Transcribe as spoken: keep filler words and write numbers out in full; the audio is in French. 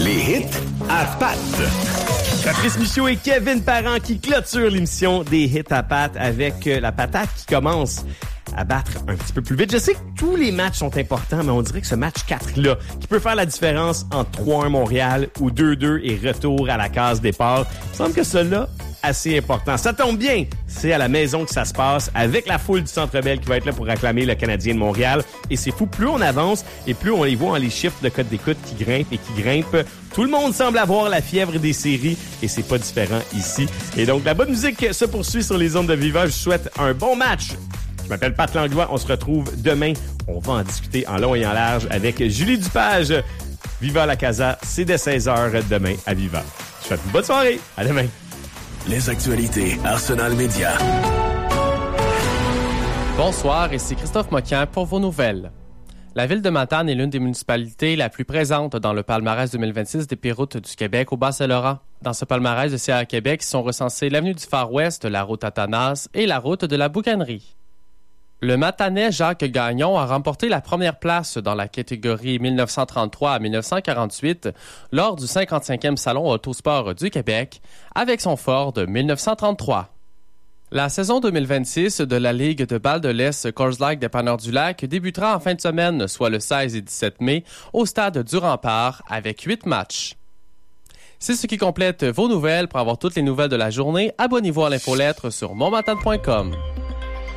Les hits à Pat. Patrice Michaud et Kevin Parent qui clôturent l'émission des hits à Pat avec la patate qui commence à battre un petit peu plus vite. Je sais que tous les matchs sont importants, mais on dirait que ce match quatre-là, qui peut faire la différence entre trois un Montréal ou deux deux et retour à la case départ, il me semble que cela assez important. Ça tombe bien, c'est à la maison que ça se passe, avec la foule du Centre Bell qui va être là pour acclamer le Canadien de Montréal. Et c'est fou, plus on avance et plus on les voit en les chiffres de code d'écoute qui grimpent et qui grimpent. Tout le monde semble avoir la fièvre des séries et c'est pas différent ici. Et donc, la bonne musique se poursuit sur les ondes de Viva. Je vous souhaite un bon match. Je m'appelle Pat Langlois. On se retrouve demain. On va en discuter en long et en large avec Julie Dupage. Viva la Casa, c'est dès seize heures demain à Viva. Je vous souhaite une bonne soirée. À demain. Les actualités Arsenal Média. Bonsoir, ici Christophe Moquin pour vos nouvelles. La ville de Matane est l'une des municipalités la plus présente dans le palmarès deux mille vingt-six des pires routes du Québec au Bas-Saint-Laurent. Dans ce palmarès de C A Québec sont recensées l'avenue du Far West, la route Athanas et la route de la Boucanerie. Le Matanais Jacques Gagnon a remporté la première place dans la catégorie mille neuf cent trente-trois à mille neuf cent quarante-huit lors du cinquante-cinquième Salon Autosport du Québec avec son Ford mille neuf cent trente-trois. La saison deux mille vingt-six de la Ligue de balle de l'Est Coors Light Dépanneur du Lac débutera en fin de semaine, soit le seize et dix-sept mai, au stade du Rempart avec huit matchs. C'est ce qui complète vos nouvelles. Pour avoir toutes les nouvelles de la journée, abonnez-vous à l'infolettre sur montmatane point com.